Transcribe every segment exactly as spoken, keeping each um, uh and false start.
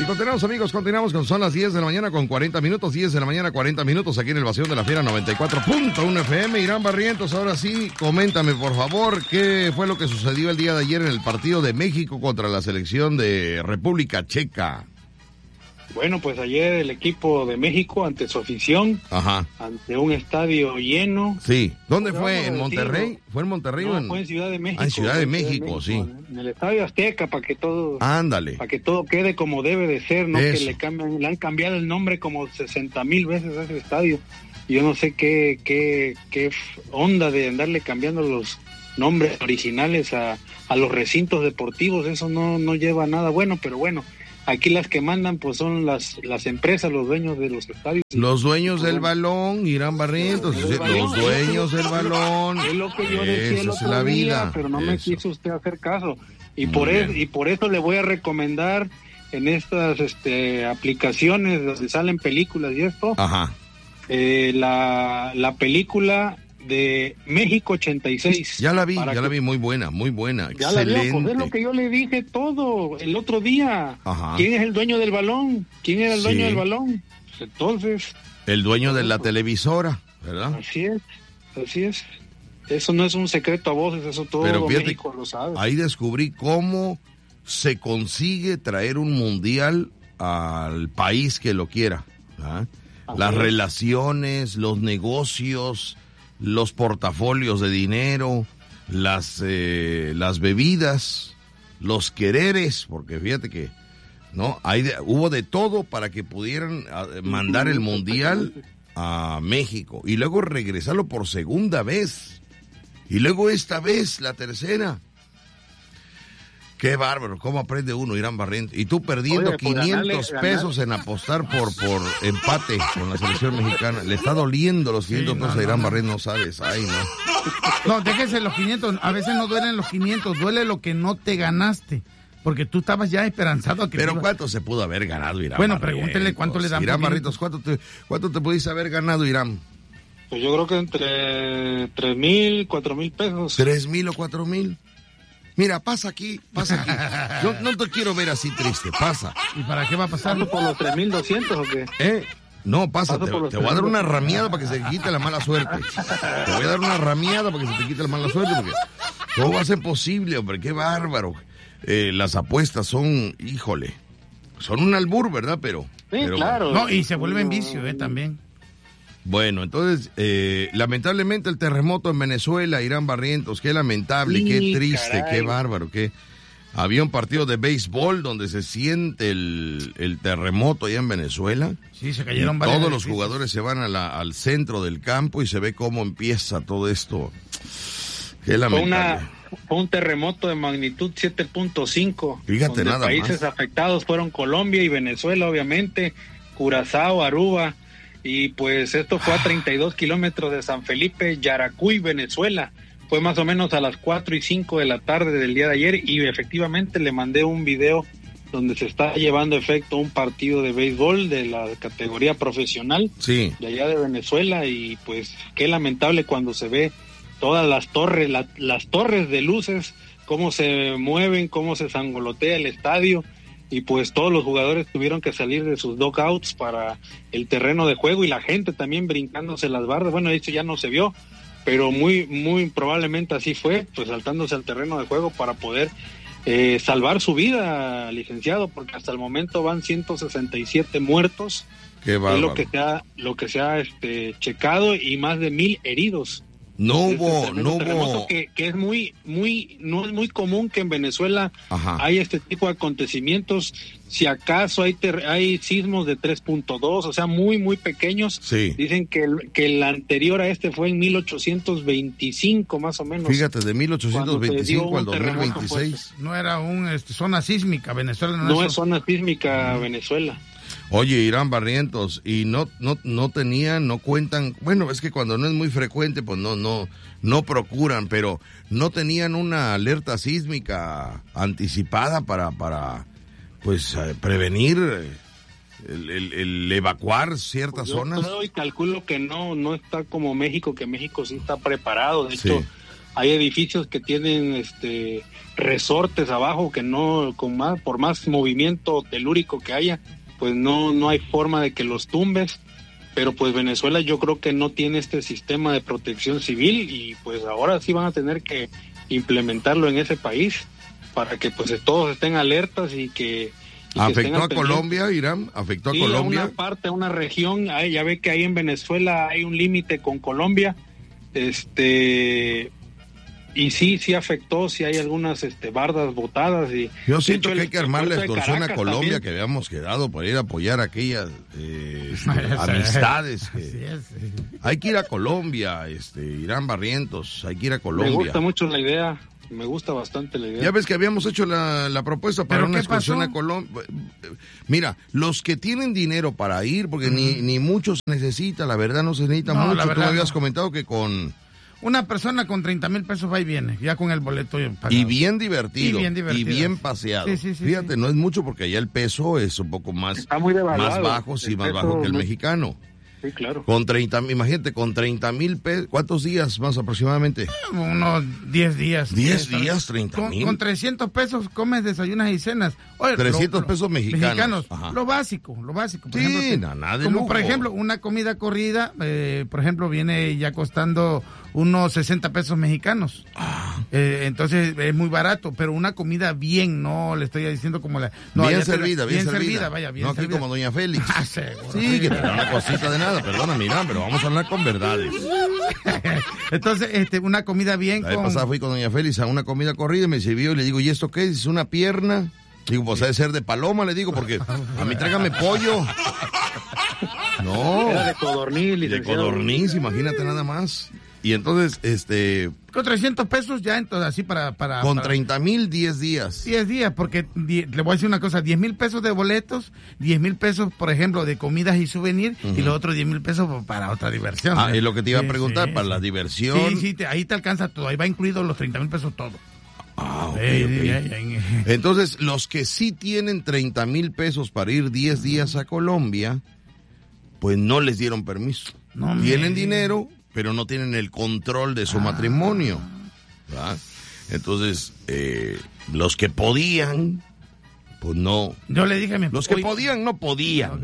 Y continuamos, amigos, continuamos con son las diez de la mañana con cuarenta minutos, diez de la mañana, cuarenta minutos, aquí en el Bastión de la Fiera noventa y cuatro punto uno F M. Irán Barrientos, ahora sí, coméntame, por favor, qué fue lo que sucedió el día de ayer en el partido de México contra la selección de República Checa. Bueno, pues ayer el equipo de México ante su afición, Ajá. ante un estadio lleno. Sí, ¿dónde Pero fue? vamos ¿En a Monterrey? decirlo. ¿Fue en Monterrey No, o en...? fue en Ciudad de México. Ah, en Ciudad de México, Ciudad de México, sí. En el Estadio Azteca, para que todo... Ándale. Para que todo quede como debe de ser, ¿no? Eso. Que le cambian, le han cambiado el nombre como sesenta mil veces a ese estadio. Y yo no sé qué, qué, qué onda de andarle cambiando los nombres originales a, a los recintos deportivos. Eso no, no lleva a nada bueno, pero bueno. Aquí las que mandan pues son las las empresas, los dueños de los estadios. Los dueños del balón, Irán Barrientos, El los balón, dueños del balón. Es lo que yo decía el Esa es otro la día, vida. pero no me Eso. quiso usted hacer caso. Y Muy por bien. eso, y por eso le voy a recomendar en estas este aplicaciones donde salen películas y esto, Ajá. eh, la, la película de México ochenta y seis. Ya la vi, Para ya que- la vi, muy buena, muy buena, Ya la vio, excelente. pues es lo que yo le dije todo el otro día. Ajá. ¿Quién es el dueño del balón? ¿Quién era el Sí. dueño del balón? Pues entonces, El dueño de la televisora, ¿verdad? así es, así es. Eso no es un secreto a voces, eso todo Pero fíjate, México lo sabe. ahí descubrí cómo se consigue traer un mundial al país que lo quiera. ¿Ah? Las Así es. relaciones, los negocios, los portafolios de dinero, las, eh, las bebidas, los quereres, porque fíjate que no hay de- hubo de todo para que pudieran ah, mandar el mundial a México y luego regresarlo por segunda vez y luego esta vez la tercera. Qué bárbaro, cómo aprende uno, Irán Barrientos. Y tú perdiendo Oye, pues, quinientos ganarle- pesos en apostar por por empate con la selección mexicana. Le está doliendo los quinientos Sí, pesos no, a Irán no, no. Barrientos, no sabes. Ay, no. No, déjese los quinientos. A veces no duelen los quinientos, duele lo que no te ganaste. Porque tú estabas ya esperanzado a que... Pero te iba- ¿cuánto se pudo haber ganado Irán Bueno, Barrientos? pregúntele cuánto le dan Irán por Barrientos, ¿cuánto te, ¿cuánto te pudiste haber ganado, Irán? Pues yo creo que entre tres mil, cuatro mil pesos. ¿Tres mil o cuatro mil? Mira, pasa aquí, pasa aquí. Yo no te quiero ver así triste, pasa. ¿Y para qué va a pasar? ¿Paso por los tres mil doscientos o qué? ¿Eh? No, pasa, Paso te, por los te voy a dar tres mil. una ramiada para que se te quite la mala suerte. Te voy a dar una ramiada para que se te quite la mala suerte, porque todo va a ser posible, hombre, qué bárbaro. Eh, las apuestas son, híjole, son un albur, ¿verdad? Pero, Sí, pero claro. No, y se vuelve en vicio, ¿eh? También. bueno, entonces, eh, lamentablemente el terremoto en Venezuela, Irán Barrientos, qué lamentable, Sí, qué triste, caray. qué bárbaro, qué... Había un partido de béisbol donde se siente el, el terremoto allá en Venezuela. Sí, se cayeron Y varios todos los edificios. jugadores se van a la- al centro del campo y se ve cómo empieza todo esto. Qué Fue, lamentable. una, fue un terremoto de magnitud siete punto cinco. Fíjate, donde nada países más. afectados fueron Colombia y Venezuela, obviamente, Curazao, Aruba. Y pues esto fue a treinta y dos kilómetros de San Felipe, Yaracuy, Venezuela. Fue más o menos a las cuatro y cinco de la tarde del día de ayer y efectivamente le mandé un video donde se está llevando a efecto un partido de béisbol de la categoría profesional Sí, de allá de Venezuela y pues qué lamentable cuando se ve todas las torres, la- las torres de luces, cómo se mueven, cómo se sangolotea el estadio y pues todos los jugadores tuvieron que salir de sus dugouts para el terreno de juego y la gente también brincándose las bardas. Bueno, eso ya no se vio, pero muy muy probablemente así fue, pues saltándose al terreno de juego para poder eh, salvar su vida, licenciado, porque hasta el momento van ciento sesenta y siete muertos, qué es bárbaro. lo que se ha, lo que se ha este, checado y más de mil heridos. No Este hubo, tremendo no terremoto hubo... que, que es muy muy no es muy común que en Venezuela Ajá. hay este tipo de acontecimientos. Si acaso hay ter- hay sismos de tres punto dos, o sea, muy muy pequeños. Sí, Dicen que el, que el anterior a este fue en mil ochocientos veinticinco más o menos. fíjate, de mil ochocientos veinticinco Cuando al se dos dio mil un terremoto veintiséis. No era una zona sísmica, Venezuela no, No es es zona sísmica Venezuela. Oye, Irán Barrientos, y no, no, no tenían, no cuentan, bueno, es que cuando no es muy frecuente, pues no, no, no procuran, pero no tenían una alerta sísmica anticipada para, para, pues, eh, prevenir eh, el, el- el evacuar ciertas Yo zonas. creo y calculo que no, no está como México, que México sí está preparado. De Sí. hecho, hay edificios que tienen este resortes abajo que no, con más, por más movimiento telúrico que haya, pues no, no hay forma de que los tumbes. Pero pues Venezuela yo creo que no tiene este sistema de protección civil y pues ahora sí van a tener que implementarlo en ese país para que pues todos estén alertas y que... Y ¿Afectó a Colombia, Irán? ¿Afectó a sí, Colombia? A una parte, a una región, ahí, ya ve que ahí en Venezuela hay un límite con Colombia, este... Y sí, sí afectó, sí hay algunas este, bardas botadas. Y yo siento hecho, que hay que armar la extorsión a Colombia también. Que habíamos quedado para ir a apoyar a aquellas eh, amistades. Que... Así es. Hay que ir a Colombia, este, Irán Barrientos, hay que ir a Colombia. Me gusta mucho la idea, me gusta bastante la idea. Ya ves que habíamos hecho la, la propuesta para una excursión a Colombia. Mira, los que tienen dinero para ir, porque uh-huh. ni, ni muchos se necesita, la verdad no se necesita no, mucho. Tú me habías no. comentado que con... Una persona con treinta mil pesos va y viene, ya con el boleto pagado. Y bien divertido, y bien, divertido. Y bien paseado. Sí, sí, sí, Fíjate, sí. no es mucho porque allá el peso es un poco más, Está muy más bajo, sí, más bajo que el muy... mexicano. Sí, claro. Con treinta, imagínate, con treinta mil pesos, ¿cuántos días más aproximadamente? Unos diez días. ¿diez días, treinta mil? Con, con trescientos pesos comes desayunas y cenas. Oye, trescientos lo, pesos mexicanos. mexicanos lo básico, lo básico. Por sí, ejemplo, no, nada de como lujo. Por ejemplo, una comida corrida, eh, por ejemplo, viene ya costando unos sesenta pesos mexicanos. Ah. Eh, entonces es muy barato, pero una comida bien, no le estoy diciendo como la... No, bien servida, bien, bien servida. servida. Vaya, bien no aquí servida. como Doña Félix. Ah, seguro. Sí, que te da una cosita de nada, perdona, mira, pero vamos a hablar con verdades. Entonces, este, una comida bien la vez con... pasada fui con Doña Félix a una comida corrida y me sirvió y le digo, ¿y esto qué? ¿Es una pierna? Digo, pues debe ser de paloma, le digo, porque a mí tráigame pollo. No. Era de codorniz, licenciado. De codorniz, imagínate nada más. Y entonces, este... Con trescientos pesos ya, entonces, así para... para con para... treinta mil, diez días. diez días, porque die, le voy a decir una cosa, diez mil pesos de boletos, diez mil pesos, por ejemplo, de comidas y souvenir, uh-huh. y los otros diez mil pesos para otra diversión. Ah, ¿eh? es lo que te iba sí, a preguntar, sí, para sí. la diversión. Sí, sí, te, ahí te alcanza todo, ahí va incluido los treinta mil pesos todo. Ah, ok, eh, ok. Eh, eh, Entonces, los que sí tienen treinta mil pesos para ir diez días a Colombia, pues no les dieron permiso. No tienen me... dinero, pero no tienen el control de su ah. matrimonio. ¿Verdad? Entonces, eh, los que podían, pues no. Yo le dije a mi Los que podían, no podían.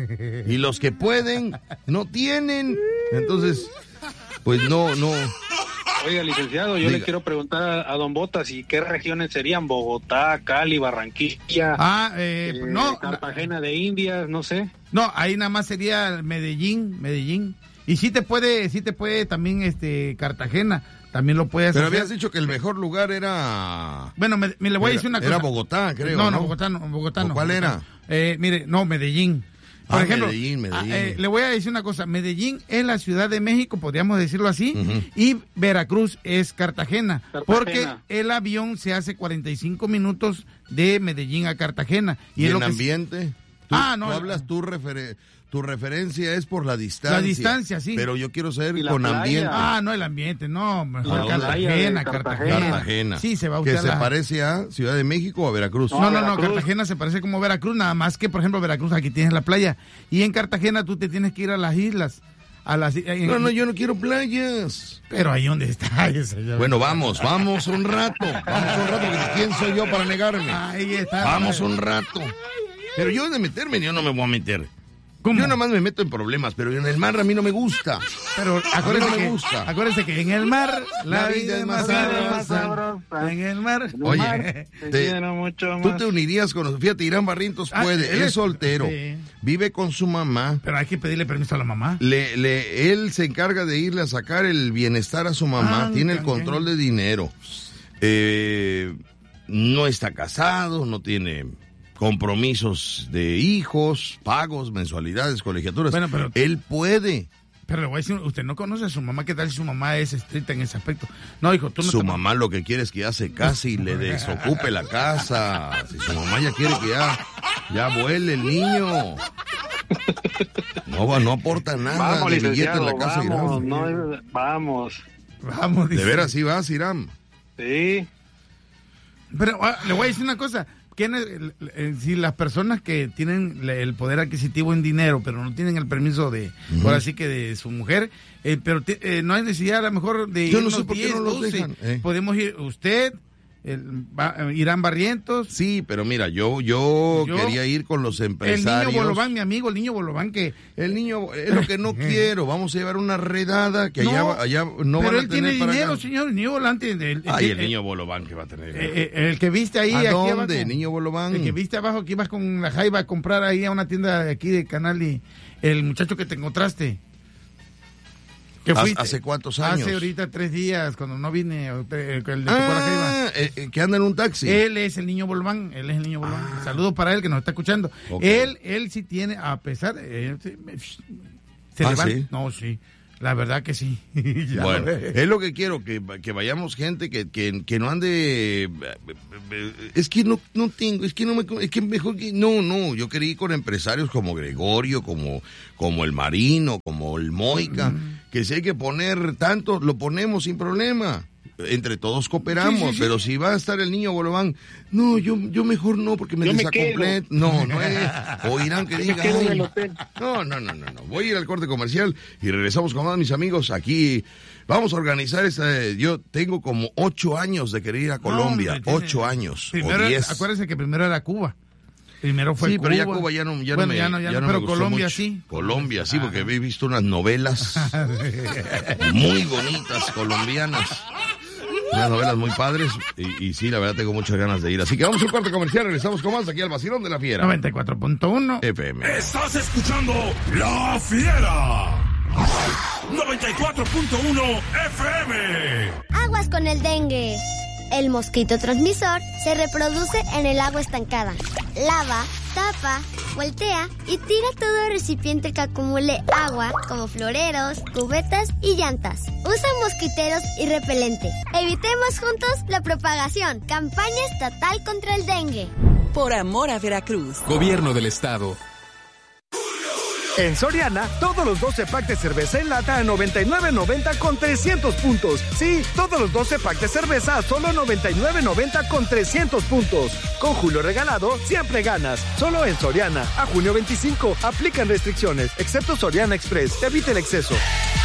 Y los que pueden, no tienen. Entonces, pues no, no. Oiga, licenciado, yo Diga. le quiero preguntar a, a don Botas, ¿y qué regiones serían? Bogotá, Cali, Barranquilla, ah, eh, eh, no, Cartagena de Indias, no sé. No, ahí nada más sería Medellín, Medellín. Y sí te puede, sí te puede también este Cartagena, también lo puedes Pero hacer. habías dicho que el mejor lugar era... Bueno, me, me le voy era, a decir una cosa. Era Bogotá, creo, No, no, no, Bogotá no, Bogotá no. ¿Cuál Bogotá era? No. Eh, mire, no, Medellín. Por ah, ejemplo, Medellín, Medellín. Eh, le voy a decir una cosa, Medellín es la Ciudad de México, podríamos decirlo así, uh-huh. y Veracruz es Cartagena, Cartagena, porque el avión se hace cuarenta y cinco minutos de Medellín a Cartagena. ¿Y, ¿Y el es lo ambiente? Que... Tú, ah, no. Tú hablas tu refer... Tu referencia es por la distancia. La distancia, sí. Pero yo quiero saber con playa? ambiente. Ah, no, el ambiente, no, mejor no, Cartagena, Cartagena, Cartagena. Cartagena. Sí, se va a Que usar se la... parece a Ciudad de México o a Veracruz. No, no, no, no, Cartagena se parece como Veracruz, nada más que, por ejemplo, Veracruz, aquí tienes la playa. Y en Cartagena tú te tienes que ir a las islas. A las... en... No, no, yo no quiero playas. Pero ahí donde está. Bueno, vamos, vamos un rato. Vamos un rato, porque ¿quién soy yo para negarme? Ahí está. Vamos un rato. Pero yo de meterme, yo no me voy a meter. ¿Cómo? Yo nomás me meto en problemas, pero en el mar a mí no me gusta. Pero acuérdese, no me que, gusta. acuérdese que en el mar la, la vida es más sabrosa. En el mar. Oye, te, mucho más. tú te unirías con... Fíjate, Irán Barrientos puede. Ah, él es, es soltero. Sí. Vive con su mamá. Pero hay que pedirle permiso a la mamá. Le, le, él se encarga de irle a sacar el bienestar a su mamá. Ah, tiene el control de dinero. Eh, no está casado, no tiene... compromisos de hijos, pagos, mensualidades, colegiaturas. Bueno, pero él puede. Pero le voy a decir, usted no conoce a su mamá, ¿qué tal si su mamá es estricta en ese aspecto? No, hijo, tú no Su te... mamá lo que quiere es que ya se case y le desocupe la casa. Si su mamá ya quiere que ya, ya vuele el niño. No, no aporta nada vamos, de billete en la casa. Vamos, no, vamos. Vamos, dice. ¿De veras sí vas, Irán? Sí. Pero ah, le voy a decir una cosa. ¿quiénes, eh, si las personas que tienen el poder adquisitivo en dinero, pero no tienen el permiso de, uh-huh. por así que de su mujer, eh, pero te, eh, no hay necesidad a lo mejor de Yo irnos no sé por qué diez, no los doce. dejan, eh. Podemos ir, usted... El, va, Irán Barrientos. Sí, pero mira, yo, yo yo quería ir con los empresarios. El niño Bolobán, mi amigo, el niño Bolobán que... El niño, es lo que no quiero, vamos a llevar una redada que no, allá, allá no van a tener. Pero él tiene para dinero, acá. Señor, el niño Volante. El, el, Ay, el, el niño Bolobán que va a tener. Eh, eh, el que viste ahí, ¿A aquí dónde, abajo, niño Bolobán? El que viste abajo, que ibas con la Jaiba a comprar ahí a una tienda de aquí de Canal y el muchacho que te encontraste. ¿Qué fuiste? ¿Hace cuántos años? Hace ahorita tres días, cuando no vine, el de ah, eh, que anda en un taxi. Él es el niño Bolván, él es el niño Bolván. Ah. Saludos para él que nos está escuchando. Okay. Él él sí tiene, a pesar, eh, se, se ah, levanta. ¿sí? No, sí. La verdad que sí. Bueno, es lo que quiero, que, que vayamos gente que, que, que no ande... Es que no, no tengo, es que no me... Es que mejor que... No, no, yo quería ir con empresarios como Gregorio, como, como el Marino, como el Moica, mm. que si hay que poner tanto, lo ponemos sin problema. Entre todos cooperamos, sí, sí, sí. Pero si va a estar el niño Bolobán, no, yo yo mejor no, porque me desacompleto. No, no es. O Irán que diga. No, no, no, no, no. Voy a ir al corte comercial y regresamos con más mis amigos. Aquí vamos a organizar esta. Yo tengo como ocho años de querer ir a Colombia. No, hombre, ocho años. Primero, o diez. Acuérdense que primero era Cuba. Primero fue sí, Cuba. pero ya Cuba ya no, ya bueno, no me, ya no, ya ya no, no pero me gustó Colombia mucho. sí. Colombia sí, porque he visto unas novelas muy bonitas colombianas. Unas novelas muy padres y, y sí, la verdad tengo muchas ganas de ir. Así que vamos a un cuarto comercial, regresamos con más aquí al Vacilón de la Fiera. noventa y cuatro punto uno F M. Estás escuchando La Fiera. noventa y cuatro punto uno F M. Aguas con el dengue. El mosquito transmisor se reproduce en el agua estancada. Lava, tapa, voltea y tira todo recipiente que acumule agua, como floreros, cubetas y llantas. Usa mosquiteros y repelente. Evitemos juntos la propagación. Campaña estatal contra el dengue. Por amor a Veracruz. Gobierno del Estado. En Soriana, todos los doce packs de cerveza en lata a noventa y nueve noventa con trescientos puntos. Sí, todos los doce packs de cerveza a solo noventa y nueve noventa con trescientos puntos. Con Julio regalado, siempre ganas. Solo en Soriana. A junio veinticinco, aplican restricciones, excepto Soriana Express. Evite el exceso.